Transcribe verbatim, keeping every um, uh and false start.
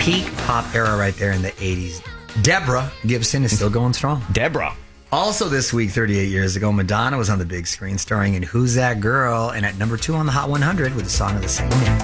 peak pop era right there in the eighties. Deborah Gibson is still going strong. Deborah. Also this week, thirty-eight years ago, Madonna was on the big screen starring in Who's That Girl? And at number two on the Hot one hundred with a song of the same name.